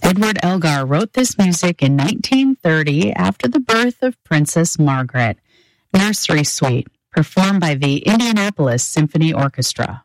Edward Elgar wrote this music in 1930 after the birth of Princess Margaret. Nursery Suite, performed by the Indianapolis Symphony Orchestra.